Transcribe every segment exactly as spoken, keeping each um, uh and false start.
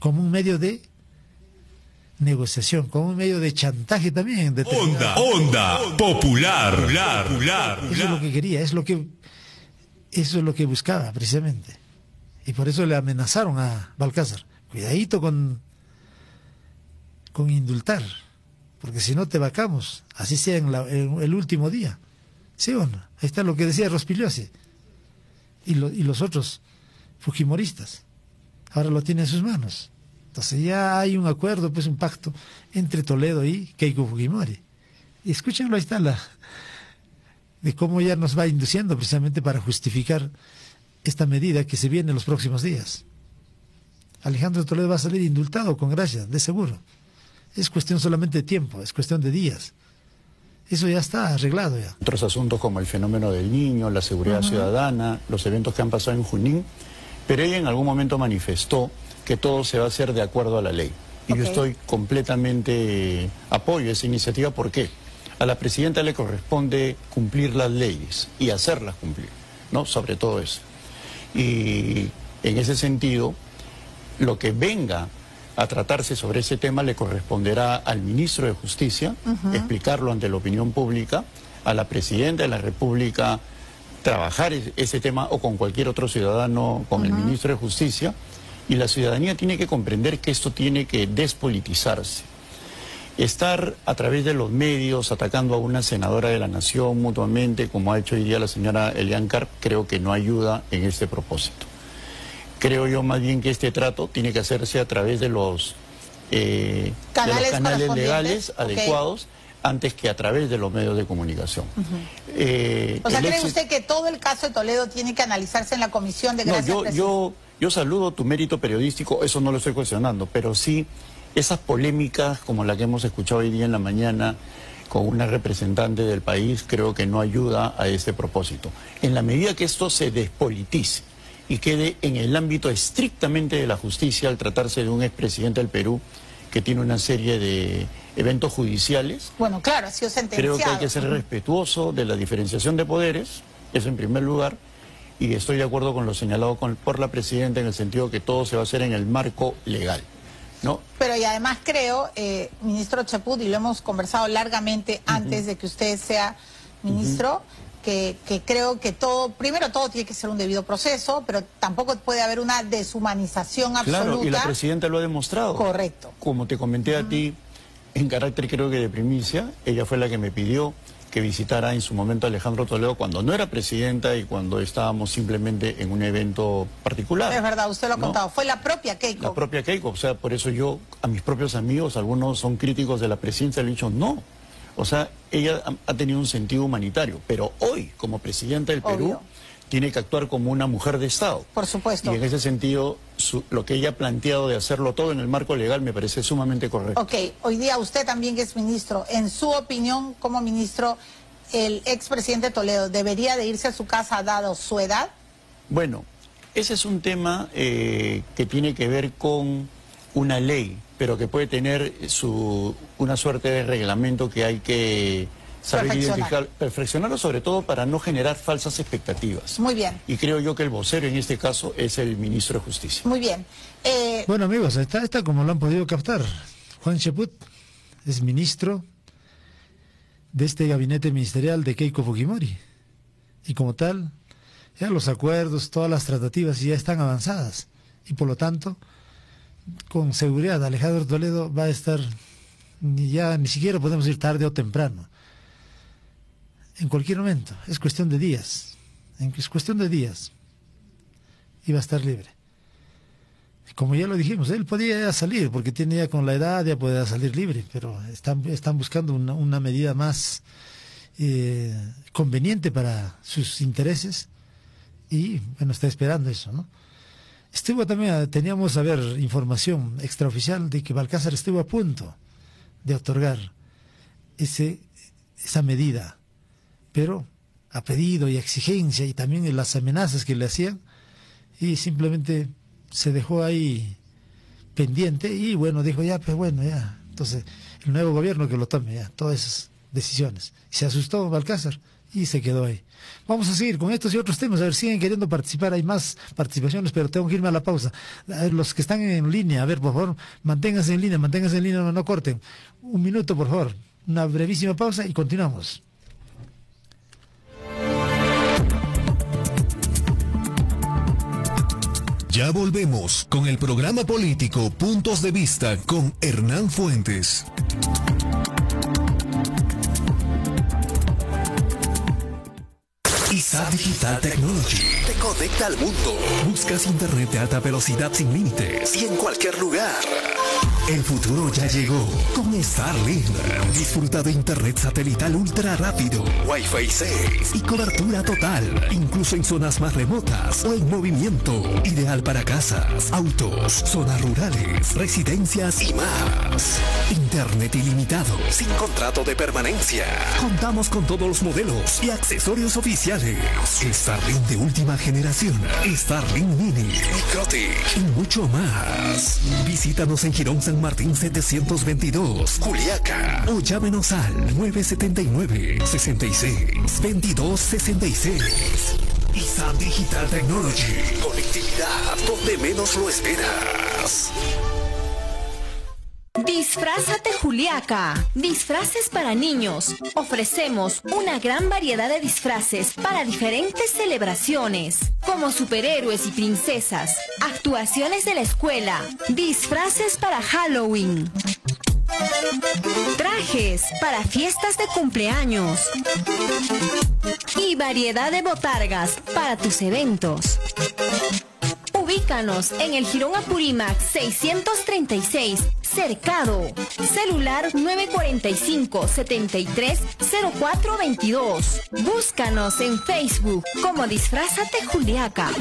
como un medio de negociación, como un medio de chantaje también. Onda, onda, popular, popular, popular. Eso es lo que quería, es lo que, eso es lo que buscaba precisamente. Y por eso le amenazaron a Balcázar. Cuidadito con, con indultar, porque si no te vacamos, así sea en, la, en el último día. ¿Sí o no? Ahí está lo que decía Rospigliosi. Y, lo, y los otros fujimoristas. Ahora lo tiene en sus manos. Entonces ya hay un acuerdo, pues un pacto entre Toledo y Keiko Fujimori. Y escúchenlo, ahí está la de cómo ya nos va induciendo precisamente para justificar esta medida que se viene en los próximos días. Alejandro Toledo va a salir indultado con gracia, de seguro. Es cuestión solamente de tiempo, es cuestión de días. Eso ya está arreglado ya. Otros asuntos como el fenómeno del niño, la seguridad uh-huh. ciudadana, los eventos que han pasado en Junín, pero ella en algún momento manifestó que todo se va a hacer de acuerdo a la ley. Y okay. yo estoy completamente apoyo a esa iniciativa. ¿Por qué? A la presidenta le corresponde cumplir las leyes y hacerlas cumplir, ¿no? Sobre todo eso. Y en ese sentido, lo que venga a tratarse sobre ese tema le corresponderá al ministro de Justicia, uh-huh. explicarlo ante la opinión pública, a la presidenta de la República trabajar ese tema o con cualquier otro ciudadano, con uh-huh. el ministro de Justicia, y la ciudadanía tiene que comprender que esto tiene que despolitizarse. Estar a través de los medios atacando a una senadora de la Nación mutuamente, como ha hecho hoy día la señora Elian Karp, creo que no ayuda en este propósito. Creo yo más bien que este trato tiene que hacerse a través de los, eh, canales, de los canales legales okay. adecuados, antes que a través de los medios de comunicación. Uh-huh. eh, o sea, ¿cree éxito... usted que todo el caso de Toledo tiene que analizarse en la comisión de gracia? No, yo, yo, yo saludo tu mérito periodístico, eso no lo estoy cuestionando, pero sí esas polémicas como la que hemos escuchado hoy día en la mañana con una representante del país, creo que no ayuda a ese propósito. En la medida que esto se despolitice y quede en el ámbito estrictamente de la justicia, al tratarse de un expresidente del Perú que tiene una serie de eventos judiciales. Bueno, claro, ha sido sentenciado. Creo que hay que ser respetuoso de la diferenciación de poderes, eso en primer lugar, y estoy de acuerdo con lo señalado con, por la presidenta en el sentido que todo se va a hacer en el marco legal, ¿no? Pero y además creo, eh, ministro Chaput, y lo hemos conversado largamente uh-huh. antes de que usted sea ministro, uh-huh. que, que creo que todo, primero todo tiene que ser un debido proceso, pero tampoco puede haber una deshumanización absoluta. Claro, y la presidenta lo ha demostrado. Correcto. Como te comenté uh-huh. a ti, en carácter creo que de primicia, ella fue la que me pidió que visitara en su momento a Alejandro Toledo cuando no era presidenta y cuando estábamos simplemente en un evento particular. Es verdad, usted lo ha ¿no? contado, fue la propia Keiko. La propia Keiko, o sea, por eso yo, a mis propios amigos, algunos son críticos de la presidencia, le he dicho no. O sea, ella ha, ha tenido un sentido humanitario, pero hoy, como presidenta del Perú, Obvio. tiene que actuar como una mujer de Estado. Por supuesto. Y en ese sentido, su, lo que ella ha planteado de hacerlo todo en el marco legal me parece sumamente correcto. Ok, hoy día usted también que es ministro, en su opinión como ministro, ¿el expresidente Toledo debería de irse a su casa dado su edad? Bueno, ese es un tema eh, que tiene que ver con una ley, pero que puede tener su, una suerte de reglamento que hay que saber identificar, perfeccionarlo sobre todo para no generar falsas expectativas. Muy bien. Y creo yo que el vocero en este caso es el ministro de Justicia. Muy bien. Eh... Bueno amigos, está, está como lo han podido captar. Juan Chaput es ministro de este gabinete ministerial de Keiko Fujimori. Y como tal, ya los acuerdos, todas las tratativas ya están avanzadas. Y por lo tanto, con seguridad, Alejandro Toledo va a estar, ni ya ni siquiera podemos ir tarde o temprano. En cualquier momento, es cuestión de días. Es cuestión de días. Y va a estar libre. Como ya lo dijimos, él podía ya salir, porque tiene ya con la edad, ya puede salir libre, pero están, están buscando una, una medida más eh, conveniente para sus intereses y, bueno, está esperando eso, ¿no? Estuvo también, teníamos, a ver, información extraoficial de que Balcázar estuvo a punto de otorgar ese, esa medida, pero a pedido y exigencia y también en las amenazas que le hacían, y simplemente se dejó ahí pendiente y bueno, dijo ya, pues bueno, ya, entonces el nuevo gobierno que lo tome ya, todas esas decisiones. Y se asustó Balcázar y se quedó ahí. Vamos a seguir con estos y otros temas, a ver, siguen queriendo participar, hay más participaciones, pero tengo que irme a la pausa. A ver, los que están en línea, a ver, por favor, manténganse en línea, manténganse en línea, no, no corten. Un minuto, por favor, una brevísima pausa y continuamos. Ya volvemos con el programa político Puntos de Vista con Hernán Fuentes. I S A Digital Technology te conecta al mundo. Buscas internet de alta velocidad sin límites y en cualquier lugar. El futuro ya llegó con Starlink. Disfruta de internet satelital ultra rápido, Wi-Fi seis y cobertura total, incluso en zonas más remotas o en movimiento. Ideal para casas, autos, zonas rurales, residencias y más. Internet ilimitado, sin contrato de permanencia. Contamos con todos los modelos y accesorios oficiales. Starlink de última generación, Starlink Mini, Microtik y mucho más. Visítanos en Girón San Martín setecientos veintidós, Juliaca, o llámenos al nueve siete nueve, seis seis, veintidós sesenta y seis. I S A Digital Technology, conectividad donde menos lo esperas. Disfrázate Juliaca. Disfraces para niños. Ofrecemos una gran variedad de disfraces para diferentes celebraciones, como superhéroes y princesas, actuaciones de la escuela, disfraces para Halloween, trajes para fiestas de cumpleaños y variedad de botargas para tus eventos. Ubícanos en el Jirón Apurímac seiscientos treinta y seis, Cercado. Celular nueve cuatro cinco, siete tres, cero cuatro dos dos. Búscanos en Facebook como Disfrázate Juliaca.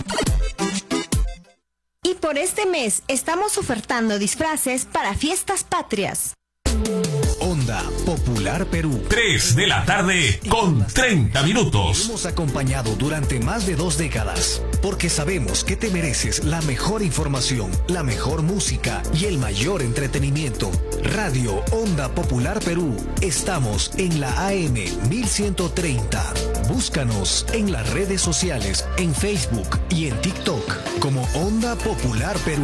Y por este mes estamos ofertando disfraces para fiestas patrias. Onda Popular Perú. tres de la tarde con treinta minutos. Hemos acompañado durante más de dos décadas, porque sabemos que te mereces la mejor información, la mejor música y el mayor entretenimiento. Radio Onda Popular Perú. Estamos en la A M mil ciento treinta. Búscanos en las redes sociales, en Facebook y en TikTok como Onda Popular Perú.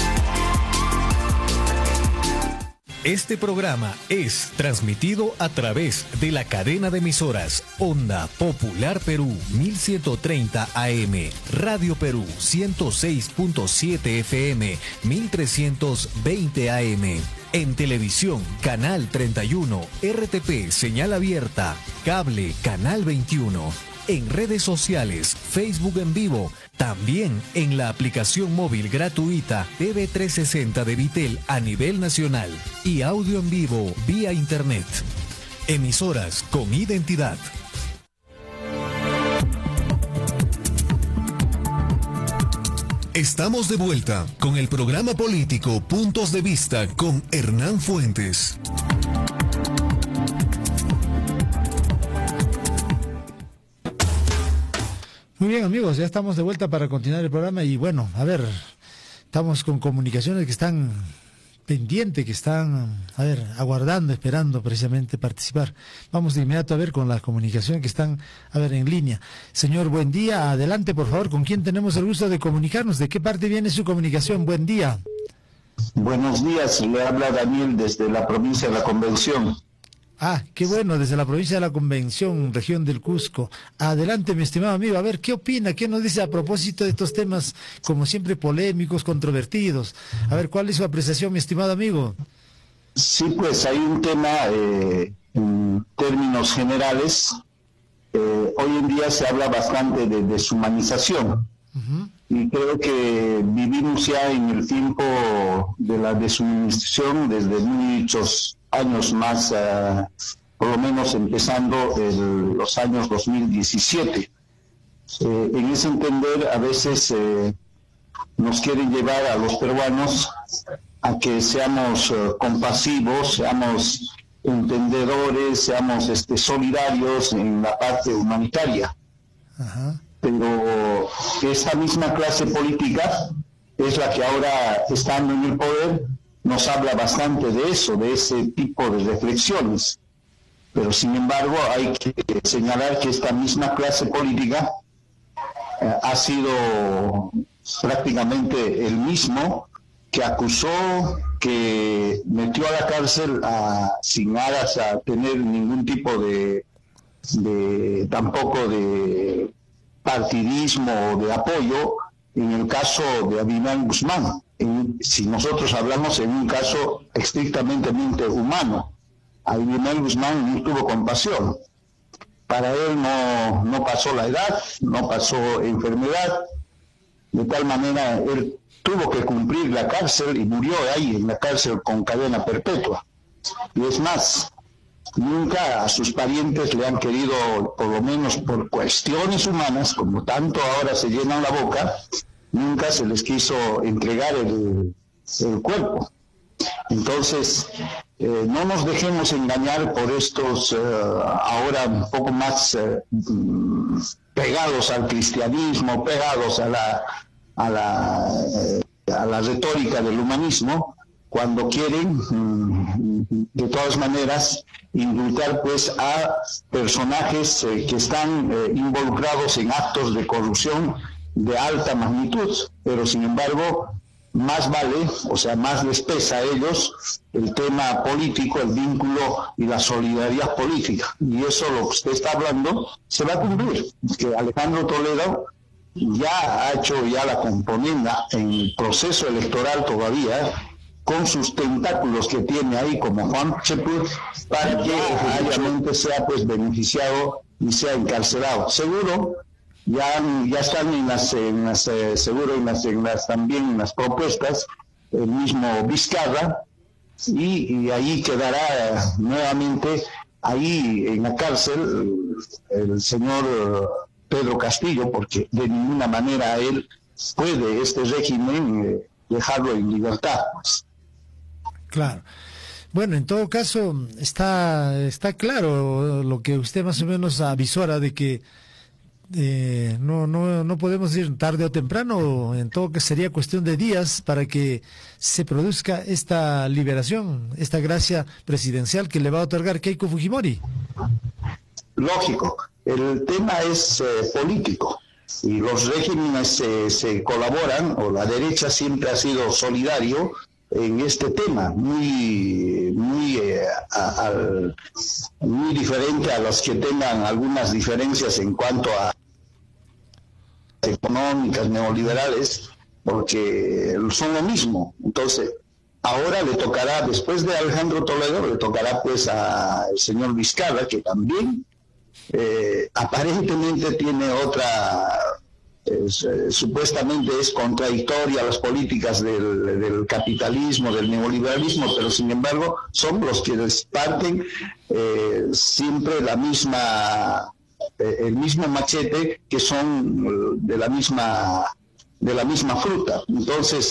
Este programa es transmitido a través de la cadena de emisoras Onda Popular Perú mil ciento treinta A M, Radio Perú ciento seis punto siete F M, mil trescientos veinte A M. En televisión, Canal treinta y uno, R T P, señal abierta, cable, Canal veintiuno. En redes sociales, Facebook en vivo, también en la aplicación móvil gratuita T V trescientos sesenta de Vitel a nivel nacional y audio en vivo vía internet. Emisoras con identidad. Estamos de vuelta con el programa político Puntos de Vista con Hernán Fuentes. Muy bien, amigos, ya estamos de vuelta para continuar el programa y bueno, a ver, estamos con comunicaciones que están pendientes, que están, a ver, aguardando, esperando precisamente participar. Vamos de inmediato a ver con la comunicación que están, a ver, en línea. Señor, buen día, adelante por favor, ¿con quién tenemos el gusto de comunicarnos? ¿De qué parte viene su comunicación? Buen día. Buenos días, le habla Daniel desde la provincia de La Convención. Ah, qué bueno, desde la provincia de La Convención, región del Cusco. Adelante, mi estimado amigo, a ver, ¿qué opina? ¿Qué nos dice a propósito de estos temas, como siempre, polémicos, controvertidos? A ver, ¿cuál es su apreciación, mi estimado amigo? Sí, pues hay un tema, eh, en términos generales, eh, hoy en día se habla bastante de deshumanización. Uh-huh. Y creo que vivimos ya en el tiempo de la deshumanización desde muchos años más, uh, por lo menos empezando el, los años dos mil diecisiete. Eh, en ese entender, a veces eh, nos quieren llevar a los peruanos a que seamos uh, compasivos, seamos entendedores, seamos este, solidarios en la parte humanitaria. Ajá. Pero esa misma clase política es la que ahora, estando en el poder, nos habla bastante de eso, de ese tipo de reflexiones. Pero sin embargo hay que señalar que esta misma clase política eh, ha sido prácticamente el mismo que acusó, que metió a la cárcel a, sin aras a tener ningún tipo de, de tampoco de partidismo o de apoyo en el caso de Abimael Guzmán. En, si nosotros hablamos en un caso estrictamente humano, Abimael Guzmán no tuvo compasión. Para él no, no pasó la edad, no pasó enfermedad, de tal manera él tuvo que cumplir la cárcel y murió ahí en la cárcel con cadena perpetua. Y es más, nunca a sus parientes le han querido, por lo menos por cuestiones humanas, como tanto ahora se llenan la boca, nunca se les quiso entregar el, el cuerpo. Entonces, eh, no nos dejemos engañar por estos eh, ahora un poco más eh, pegados al cristianismo, pegados a la, a la, eh, a la retórica del humanismo, cuando quieren, de todas maneras, indultar pues a personajes eh, que están eh, involucrados en actos de corrupción de alta magnitud, pero sin embargo más vale, o sea, más les pesa a ellos el tema político, el vínculo y la solidaridad política. Y eso, lo que usted está hablando, se va a cumplir. Que Alejandro Toledo ya ha hecho ya la componenda en el proceso electoral todavía, con sus tentáculos que tiene ahí como Juan Cheput, para que efectivamente sea pues beneficiado y sea encarcelado. Seguro ya, ya están en las, en las eh, seguro en las, en las también en las propuestas el mismo Vizcarra, y, y ahí quedará eh, nuevamente ahí en la cárcel el, el señor Pedro Castillo, porque de ninguna manera él puede este régimen eh, dejarlo en libertad, pues. Claro. Bueno, en todo caso, está está claro lo que usted más o menos avisora de que eh, no no no podemos ir tarde o temprano, en todo que sería cuestión de días para que se produzca esta liberación, esta gracia presidencial que le va a otorgar Keiko Fujimori. Lógico, el tema es eh, político y los regímenes eh, se colaboran, o la derecha siempre ha sido solidario en este tema, muy muy eh, a, a, muy diferente a los que tengan algunas diferencias en cuanto a económicas, neoliberales, porque son lo mismo. Entonces, ahora le tocará, después de Alejandro Toledo, le tocará pues al señor Vizcarra, que también eh, aparentemente tiene otra... Es, eh, supuestamente es contradictoria a las políticas del, del capitalismo, del neoliberalismo, pero sin embargo son los que parten eh, siempre la misma, eh, el mismo machete, que son de la misma, de la misma fruta. Entonces,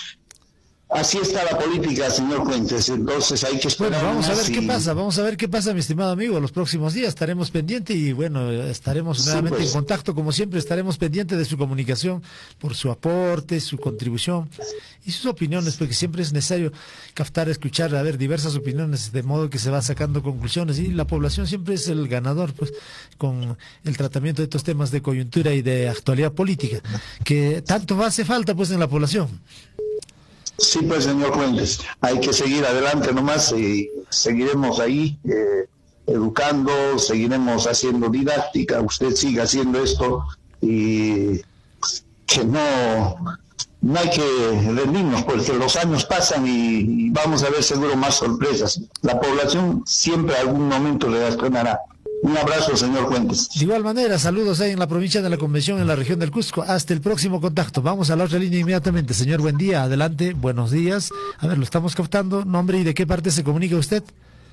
así está la política, señor Fuentes. Entonces hay que esperar. Bueno, vamos a ver y... qué pasa, vamos a ver qué pasa, mi estimado amigo. Los próximos días estaremos pendientes y bueno, estaremos Sí, nuevamente pues. en contacto, como siempre, estaremos pendientes de su comunicación, por su aporte, su contribución y sus opiniones, porque siempre es necesario captar, escuchar, a ver, diversas opiniones, de modo que se va sacando conclusiones, y la población siempre es el ganador, pues, con el tratamiento de estos temas de coyuntura y de actualidad política, que tanto hace falta, pues, en la población. Sí, pues, señor Fuentes, hay que seguir adelante nomás y seguiremos ahí eh, educando, seguiremos haciendo didáctica, usted sigue haciendo esto y que no, no hay que rendirnos, porque los años pasan y, y vamos a ver seguro más sorpresas. La población siempre a algún momento le estrenará. Un abrazo, señor Fuentes. De igual manera, saludos ahí en la provincia de la Convención, en la región del Cusco. Hasta el próximo contacto. Vamos a la otra línea inmediatamente. Señor, buen día. Adelante. Buenos días. A ver, lo estamos captando. Nombre y de qué parte se comunica usted.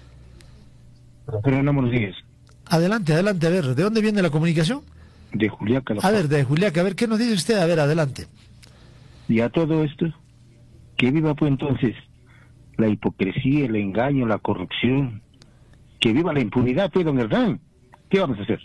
Fernando, buenos días. Adelante, adelante. A ver, ¿de dónde viene la comunicación? De Juliaca. A ver, de Juliaca. A ver, ¿qué nos dice usted? A ver, adelante. Y a todo esto, que viva pues entonces la hipocresía, el engaño, la corrupción. Que viva la impunidad, pues, don Hernán. ¿Qué vamos a hacer?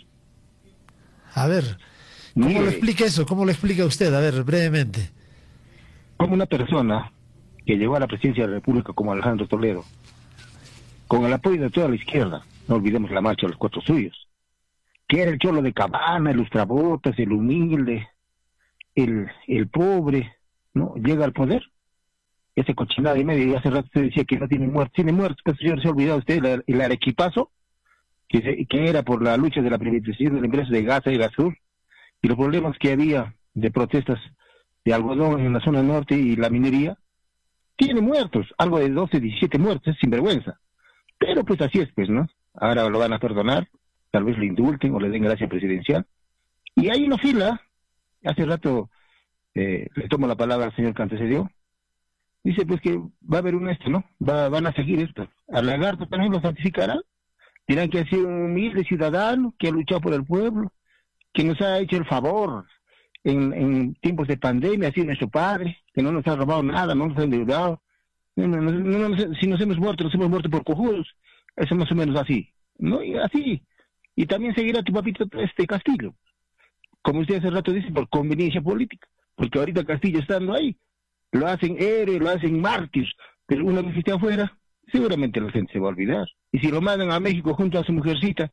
A ver, ¿cómo Mire, lo explica eso? ¿Cómo lo explica usted? A ver, brevemente. como una persona que llegó a la presidencia de la República como Alejandro Toledo, con el apoyo de toda la izquierda, no olvidemos la marcha de los cuatro suyos, que era el cholo de Cabana, el lustrabotas, el humilde, el, el pobre, ¿no? Llega al poder, ese cochinada y medio, y hace rato usted decía que no tiene muertos, tiene muertos, pues señor, se ha olvidado usted el, el arequipazo, que, se, que era por la lucha de la privatización de la empresa de Gaza y Gasur, y los problemas que había de protestas de algodón en la zona norte y la minería, tiene muertos, algo de doce, diecisiete muertos, es sinvergüenza. Pero pues así es, pues, ¿no? Ahora lo van a perdonar, tal vez le indulten o le den gracia presidencial. Y hay una fila, hace rato eh, le tomo la palabra al señor que antecedió, dice pues que va a haber un esto, ¿no? Va, van a seguir esto. Al lagarto también lo santificarán, dirán que ha sido un humilde ciudadano, que ha luchado por el pueblo, que nos ha hecho el favor en, en tiempos de pandemia, ha sido nuestro padre, que no nos ha robado nada, no nos ha endeudado. No, no, no, no, si nos hemos muerto, nos hemos muerto por cojudos. Eso más o menos así, ¿no? Y así. Y también seguirá tu papito este Castillo. Como usted hace rato dice, por conveniencia política. Porque ahorita Castillo estando ahí, lo hacen héroe, lo hacen mártir. Pero una vez que esté afuera, seguramente la gente se va a olvidar. Y si lo mandan a México junto a su mujercita,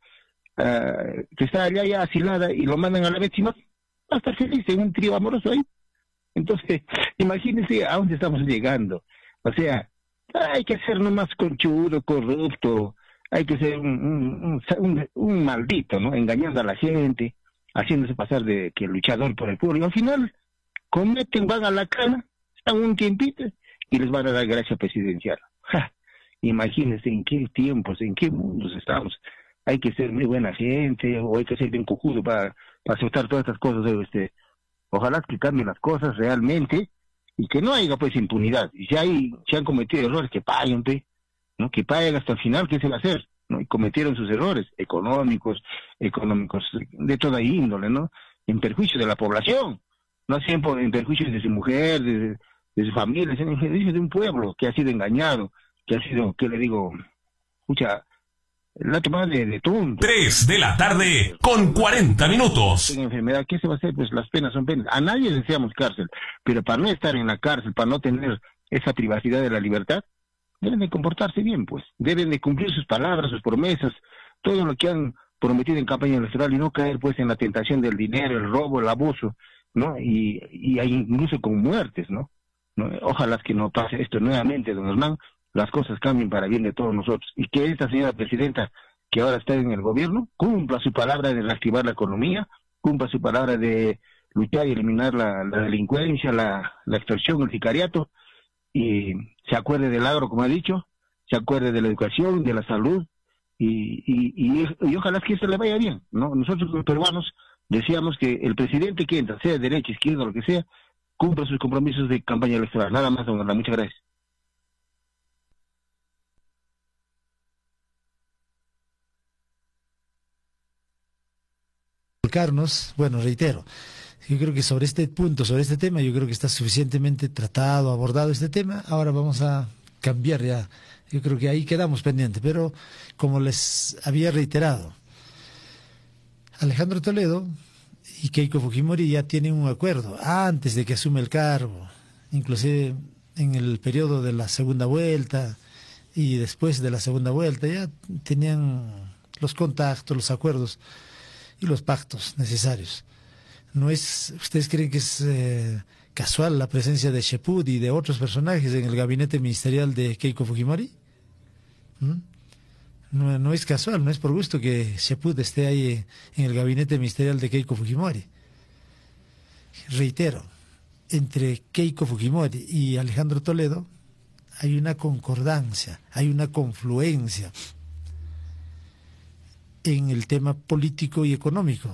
uh, que está allá ya asilada, y lo mandan a la víctima, va a estar feliz en un trío amoroso ahí. Entonces, imagínense a dónde estamos llegando. O sea, hay que ser nomás conchudo, corrupto, hay que ser un, un, un, un maldito, ¿no? Engañando a la gente, haciéndose pasar de que luchador por el pueblo. Y al final, cometen, van a la cana, están un tiempito y les van a dar gracia presidencial. ¡Ja! Imagínense en qué tiempos, en qué mundos estamos. Hay que ser muy buena gente, o hay que ser bien cojudo para, para aceptar todas estas cosas. Este, ojalá que cambien las cosas realmente, y que no haya pues impunidad. Y si hay, si han cometido errores, que paguen, pe, ¿no? Que paguen hasta el final, ¿qué se va a hacer? ¿No? Y cometieron sus errores económicos, económicos de toda índole, ¿no? En perjuicio de la población, no siempre en perjuicio de su mujer, de, de su familia, en perjuicio de un pueblo que ha sido engañado, que ha sido, ¿qué le digo? Escucha, la tomada de, de tonto. Tres de la tarde con cuarenta minutos. En enfermedad, ¿qué se va a hacer? Pues las penas son penas. A nadie deseamos cárcel, pero para no estar en la cárcel, para no tener esa privacidad de la libertad, deben de comportarse bien, pues. Deben de cumplir sus palabras, sus promesas, todo lo que han prometido en campaña electoral, y no caer pues en la tentación del dinero, el robo, el abuso, ¿no? Y, y hay incluso con muertes, ¿no? ¿no? Ojalá que no pase esto nuevamente, don Hernán, las cosas cambien para bien de todos nosotros, y que esta señora presidenta, que ahora está en el gobierno, cumpla su palabra de reactivar la economía, cumpla su palabra de luchar y eliminar la, la delincuencia, la, la extorsión, el sicariato, y se acuerde del agro, como ha dicho, se acuerde de la educación, de la salud, y, y, y, y ojalá que esto le vaya bien, ¿no? Nosotros los peruanos deseamos que el presidente que entra, sea de derecha, izquierda, lo que sea, cumpla sus compromisos de campaña electoral. Nada más, don Hernán, muchas gracias. Bueno, reitero, yo creo que sobre este punto, sobre este tema, yo creo que está suficientemente tratado, abordado este tema. Ahora vamos a cambiar ya. Yo creo que ahí quedamos pendientes, pero como les había reiterado, Alejandro Toledo y Keiko Fujimori ya tienen un acuerdo antes de que asume el cargo, inclusive en el periodo de la segunda vuelta y después de la segunda vuelta, ya tenían los contactos, los acuerdos y los pactos necesarios. No es, ¿ustedes creen que es eh, casual la presencia de Cheput y de otros personajes en el gabinete ministerial de Keiko Fujimori? ¿Mm? No, no es casual, no es por gusto que Cheput esté ahí en el gabinete ministerial de Keiko Fujimori. Reitero, entre Keiko Fujimori y Alejandro Toledo hay una concordancia, hay una confluencia en el tema político y económico,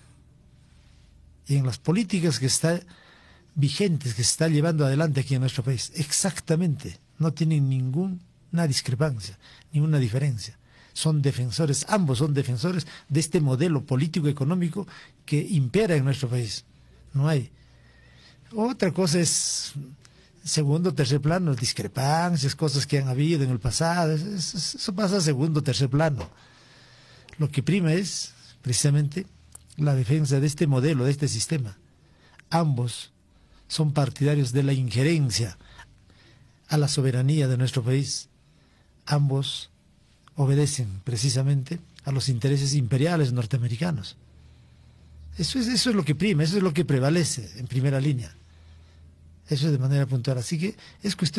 y en las políticas que están vigentes, que se está llevando adelante aquí en nuestro país. Exactamente, no tienen ninguna discrepancia, ninguna diferencia. Son defensores, ambos son defensores de este modelo político-económico que impera en nuestro país. No hay. Otra cosa es segundo, tercer plano, discrepancias, cosas que han habido en el pasado, eso, eso pasa a segundo, tercer plano. Lo que prima es, precisamente, la defensa de este modelo, de este sistema. Ambos son partidarios de la injerencia a la soberanía de nuestro país. Ambos obedecen precisamente a los intereses imperiales norteamericanos. Eso es, eso es lo que prima, eso es lo que prevalece en primera línea. Eso es de manera puntual. Así que es cuestión